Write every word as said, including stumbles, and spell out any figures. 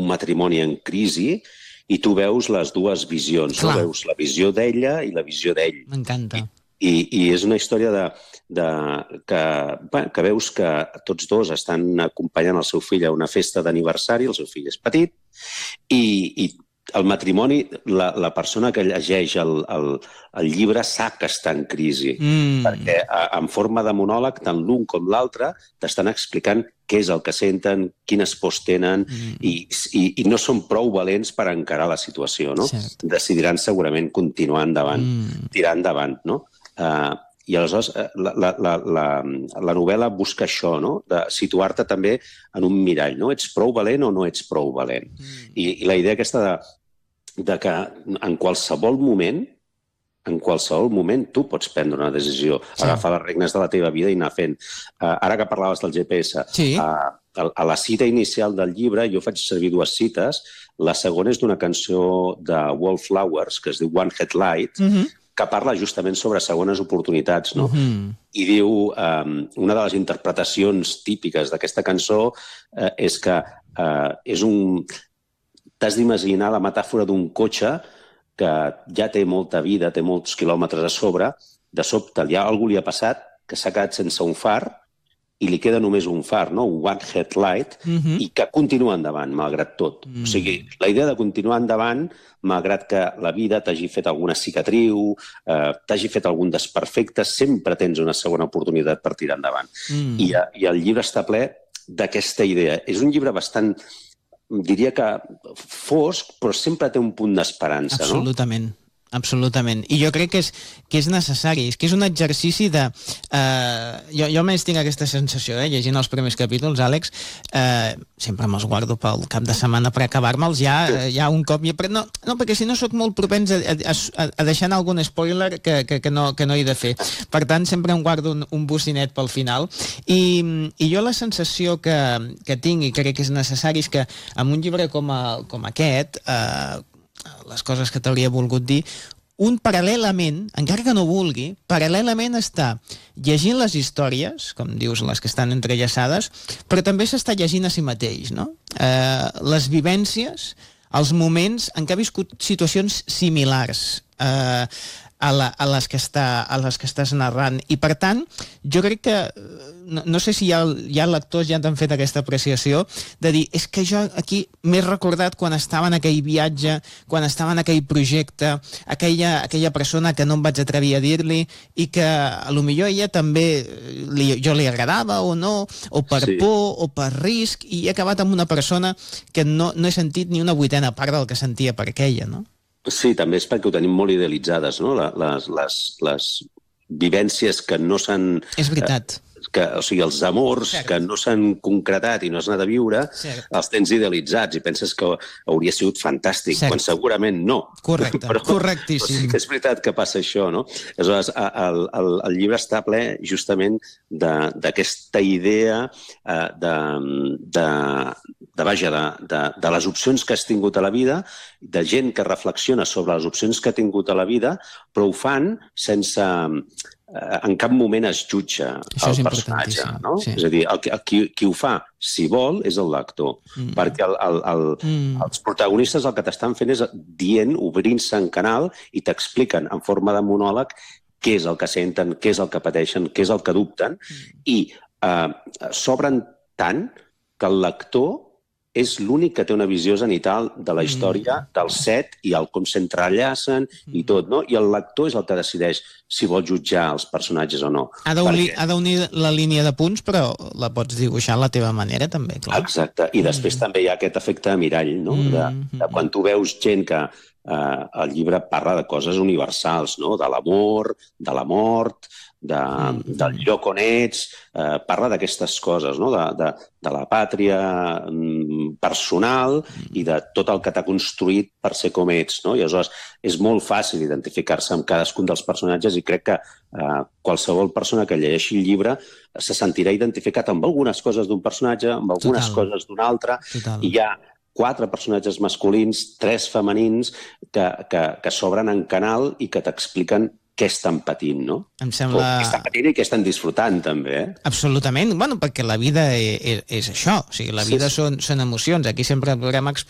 matrimoni en crisi i tu veus les dues visions, no? Veus la visió d'ella i la visió d'ell. M'encanta. I, i és una història de, de, que, bueno, que veus que tots dos estan acompanyant el seu fill a una festa d'aniversari, el seu fill és petit, i, i el matrimoni, la, la persona que llegeix el, el, el llibre sap que està en crisi, mm. perquè a, en forma de monòleg, tant l'un com l'altre t'estan explicant què és el que senten, quines pors tenen, mm. i, i, i no són prou valents per encarar la situació, no? Cert. Decidiran segurament continuar endavant, mm. tirar endavant, no? Uh, I aleshores la, la, la, la, la novel·la busca això, no? De situar-te també en un mirall, no? Ets prou valent o no ets prou valent? Mm. I, I la idea aquesta de, de que en qualsevol moment, en qualsevol moment tu pots prendre una decisió, sí. agafar les regnes de la teva vida i anar fent. Uh, ara que parlaves del G P S, sí. uh, a, a la cita inicial del llibre jo faig servir dues cites. La segona és d'una cançó de Wallflowers que es diu One Headlight, mm-hmm. que parla justament sobre segones oportunitats, no? Mm-hmm. I diu, um, una de les interpretacions típiques d'aquesta cançó uh, és que uh, és un... T'has d'imaginar la metàfora d'un cotxe que ja té molta vida, té molts quilòmetres a sobre, de sobte ja algú li ha passat que s'ha quedat sense un far i li queda només un far, no? Un one headlight, mm-hmm. i que continua endavant, malgrat tot. Mm. O sigui, la idea de continuar endavant, malgrat que la vida t'hagi fet alguna cicatriu, eh, t'hagi fet algun desperfecte, sempre tens una segona oportunitat per tirar endavant. Mm. I, I el llibre està ple d'aquesta idea. És un llibre bastant, diria que fosc, però sempre té un punt d'esperança, no? Absolutament. Absolutament. I jo crec que és, que és necessari. És que és un exercici de... Eh, jo, jo més tinc aquesta sensació, eh, llegint els primers capítols, Àlex, eh, sempre me'ls guardo pel cap de setmana per acabar-me'ls ja, eh, ja un cop. Però no, no, perquè si no sóc molt propens a, a, a deixar anar algun spoiler que, que, que, no, que no he de fer. Per tant, sempre em guardo un, un bocinet pel final. I, i jo la sensació que, que tinc, i crec que és necessari, és que amb un llibre com, a, com aquest... Eh, les coses que t'hauria volgut dir, un paral·lelament, encara que no vulgui, paral·lelament està llegint les històries, com dius, les que estan entrellaçades, però també s'està llegint a si mateix, no? Eh, les vivències, els moments en què ha viscut situacions similars eh, a, la, a, les que està, a les que estàs narrant. I, per tant, jo crec que... No, no sé si hi ha, hi ha lectors ja t'han fet aquesta apreciació de dir, és que jo aquí m'he recordat quan estava en aquell viatge, quan estava en aquell projecte, aquella, aquella persona que no em vaig atrevir a dir-li i que a lo millor ella també li, jo li agradava o no, o per sí. por o per risc, i he acabat amb una persona que no, no he sentit ni una vuitena part del que sentia per aquella, no? Sí, també és perquè ho tenim molt idealitzades, no? Les, les, les vivències que no s'han... És veritat. Que, o sigui, els amors Cert. que no s'han concretat i no has anat a viure, Cert. els tens idealitzats i penses que hauria sigut fantàstic, Cert. quan segurament no. Correcte, però, correctíssim. Però sí que és veritat que passa això, no? Aleshores, el, el, el llibre està ple justament d'aquesta idea eh, de, de, de, vaja, de, de, de les opcions que has tingut a la vida, de gent que reflexiona sobre les opcions que ha tingut a la vida, però ho fan sense... en cap moment es jutja el personatge, no? Sí. És a dir, el, el, qui, qui ho fa, si vol, és el lector. Mm. Perquè el, el, el, mm. els protagonistes el que t'estan fent és dient, obrint-se en canal i t'expliquen en forma de monòleg què és el que senten, què és el que pateixen, què és el que dubten, mm. i eh, s'obren tant que el lector és l'únic que té una visió zenital de la història, mm. del set i el com s'entrellacen mm. i tot, no? I el lector és el que decideix si vol jutjar els personatges o no. Ha d'unir perquè... la línia de punts, però la pots dibuixar a la teva manera, també, clar. Exacte. I després mm. també hi ha aquest efecte de mirall, no? Mm. De, de quan tu veus gent que eh, el llibre parla de coses universals, no? De l'amor, de la mort, de, mm. del lloc on ets, eh, parla d'aquestes coses, no? de, de, de la pàtria mm, personal mm. i de tot el que t'ha construït per ser com ets, no? I aleshores és molt fàcil identificar-se amb cadascun dels personatges i crec que eh, qualsevol persona que llegeixi el llibre se sentirà identificat amb algunes coses d'un personatge, amb algunes Total. coses d'un altre, Total. i hi ha quatre personatges masculins, tres femenins, que, que, que s'obren en canal i que t'expliquen què estan patint, no? Em sembla... Què estan patint i què estan disfrutant, també, eh? Absolutament. Bueno, perquè la vida és, és això. O sigui, la vida sí, sí. Són, són emocions. Aquí sempre podrem explicar